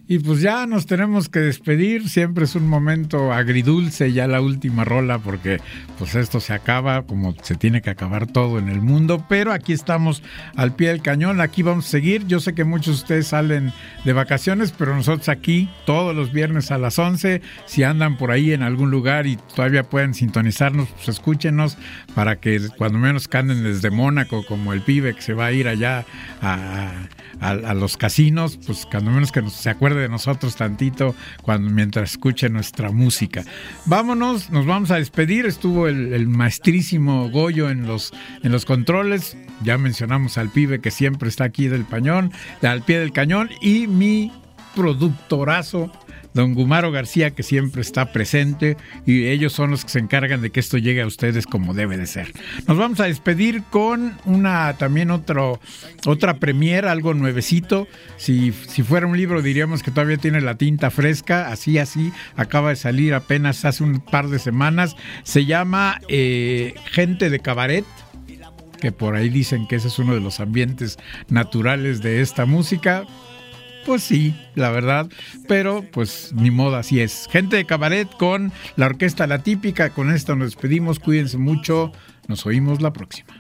Y pues ya nos tenemos que despedir, siempre es un momento agridulce ya la última rola porque pues esto se acaba como se tiene que acabar todo en el mundo, pero aquí estamos al pie del cañón, aquí vamos a seguir. Yo sé que muchos de ustedes salen de vacaciones, pero nosotros aquí todos los viernes a las 11, si andan por ahí en algún lugar y todavía pueden sintonizarnos, pues escúchenos para que cuando menos canden desde Mónaco, como el pibe que se va a ir allá a los casinos, pues cuando menos que se acuerde de nosotros tantito mientras escuche nuestra música. Vámonos, nos vamos a despedir. Estuvo el maestrísimo Goyo en los controles. Ya mencionamos al pibe que siempre está aquí al pie del cañón, y mi productorazo don Gumaro García, que siempre está presente, y ellos son los que se encargan de que esto llegue a ustedes como debe de ser. Nos vamos a despedir con otra premier, algo nuevecito. Si fuera un libro diríamos que todavía tiene la tinta fresca, así, acaba de salir apenas hace un par de semanas. Se llama Gente de Cabaret, que por ahí dicen que ese es uno de los ambientes naturales de esta música. Pues sí, la verdad, pero pues ni modo, así es. Gente de Cabaret con la orquesta La Típica. Con esto nos despedimos, cuídense mucho, nos oímos la próxima.